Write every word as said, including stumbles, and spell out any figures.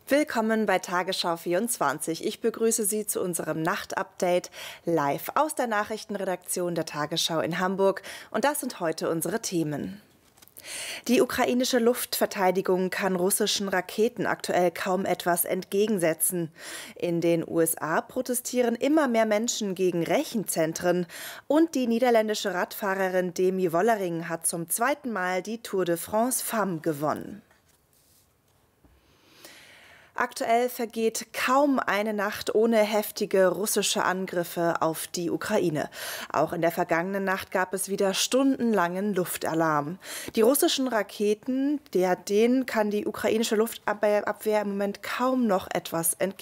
Willkommen bei Tagesschau vierundzwanzig. Ich begrüße Sie zu unserem Nachtupdate live aus der Nachrichtenredaktion der Tagesschau in Hamburg. Und das sind heute unsere Themen. Die ukrainische Luftverteidigung kann russischen Raketen aktuell kaum etwas entgegensetzen. In den U S A protestieren immer mehr Menschen gegen Rechenzentren. Und die niederländische Radfahrerin Demi Wollering hat zum zweiten Mal die Tour de France Femmes gewonnen. Aktuell vergeht kaum eine Nacht ohne heftige russische Angriffe auf die Ukraine. Auch in der vergangenen Nacht gab es wieder stundenlangen Luftalarm. Die russischen Raketen, der, denen kann die ukrainische Luftabwehr im Moment kaum noch etwas entgegensetzen.